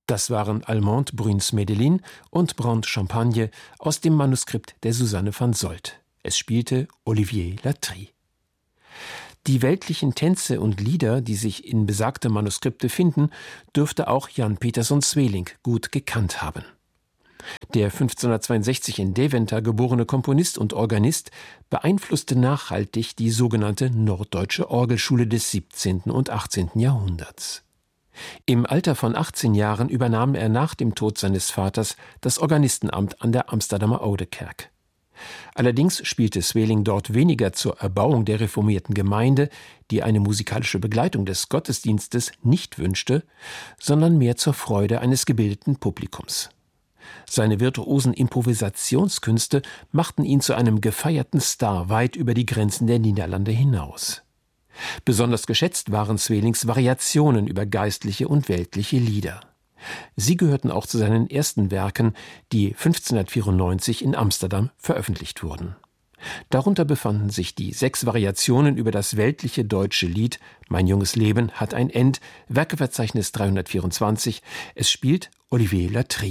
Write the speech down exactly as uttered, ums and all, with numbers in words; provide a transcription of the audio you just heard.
Das waren Allemande Bruns Medellin und Brand Champagne aus dem Manuskript der Susanne van Solt. Es spielte Olivier Latry. Die weltlichen Tänze und Lieder, die sich in besagtem Manuskripte finden, dürfte auch Jan Pieterszoon Sweelinck gut gekannt haben. Der fünfzehnhundertzweiundsechzig in Deventer geborene Komponist und Organist beeinflusste nachhaltig die sogenannte Norddeutsche Orgelschule des siebzehnten und achtzehnten Jahrhunderts. Im Alter von achtzehn Jahren übernahm er nach dem Tod seines Vaters das Organistenamt an der Amsterdamer Oudekerk. Allerdings spielte Sweelinck dort weniger zur Erbauung der reformierten Gemeinde, die eine musikalische Begleitung des Gottesdienstes nicht wünschte, sondern mehr zur Freude eines gebildeten Publikums. Seine virtuosen Improvisationskünste machten ihn zu einem gefeierten Star weit über die Grenzen der Niederlande hinaus. Besonders geschätzt waren Sweelinks Variationen über geistliche und weltliche Lieder. Sie gehörten auch zu seinen ersten Werken, die fünfzehnhundertvierundneunzig in Amsterdam veröffentlicht wurden. Darunter befanden sich die sechs Variationen über das weltliche deutsche Lied »Mein junges Leben hat ein End«, Werkeverzeichnis dreihundertvierundzwanzig. Es spielt Olivier Latry.